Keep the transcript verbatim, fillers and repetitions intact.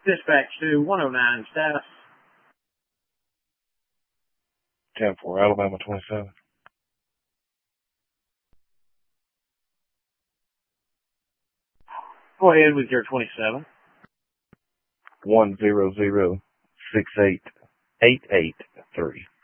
Dispatch to one oh nine status. ten four, Alabama twenty-seven. Go ahead with your twenty-seven. one zero zero six eight eight eight three.